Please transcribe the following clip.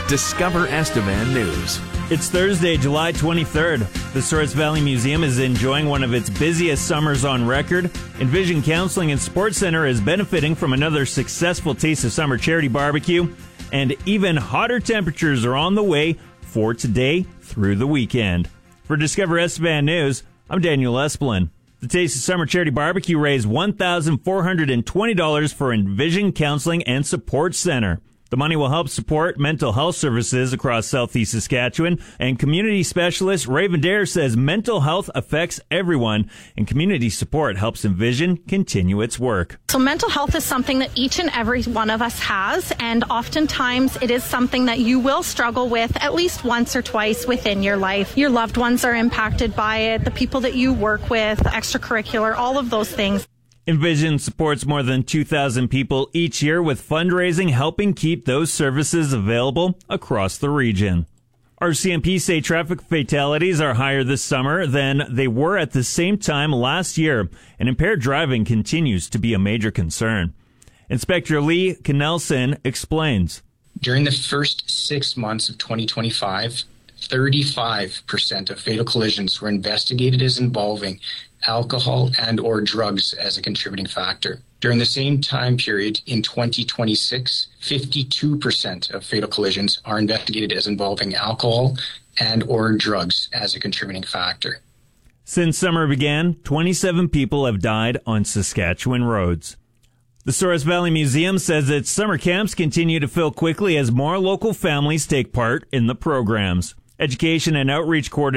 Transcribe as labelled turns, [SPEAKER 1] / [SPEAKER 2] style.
[SPEAKER 1] Discover Estevan News.
[SPEAKER 2] It's Thursday, July 23rd. The Souris Valley Museum is enjoying one of its busiest summers on record. Envision Counseling and Sports Center is benefiting from another successful Taste of Summer charity barbecue. And even hotter temperatures are on the way for today through the weekend. For Discover Estevan News, I'm Daniel Esplin. The Taste of Summer charity barbecue raised $1,420 for Envision Counseling and Support Center. The money will help support mental health services across southeast Saskatchewan, and community specialist Raven Dare says mental health affects everyone, and community support helps Envision continue its work.
[SPEAKER 3] So mental health is something that each and every one of us has, and oftentimes it is something that you will struggle with at least once or twice within your life. Your loved ones are impacted by it, the people that you work with, extracurricular, all of those things.
[SPEAKER 2] Envision supports more than 2,000 people each year with fundraising helping keep those services available across the region. RCMP say traffic fatalities are higher this summer than they were at the same time last year, and impaired driving continues to be a major concern. Inspector Lee Knelson explains.
[SPEAKER 4] During the first 6 months of 2025, 35% of fatal collisions were investigated as involving alcohol and or drugs as a contributing factor. During the same time period in 2026, 52% of fatal collisions are investigated as involving alcohol and or drugs as a contributing factor.
[SPEAKER 2] Since summer began, 27 people have died on Saskatchewan roads. The Souris Valley Museum says its summer camps continue to fill quickly as more local families take part in the programs. Education and outreach coordinator